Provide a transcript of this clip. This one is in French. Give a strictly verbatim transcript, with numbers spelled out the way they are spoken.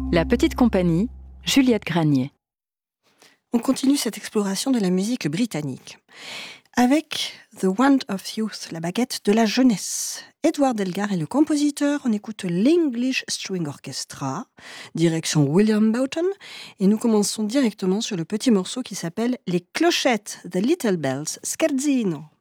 La Petite Compagnie, Juliette Granier. On continue cette exploration de la musique britannique avec The Wand of Youth, la baguette de la jeunesse. Edward Elgar est le compositeur, on écoute l'English String Orchestra, direction William Boughton, et nous commençons directement sur le petit morceau qui s'appelle Les Clochettes, The Little Bells Scherzino.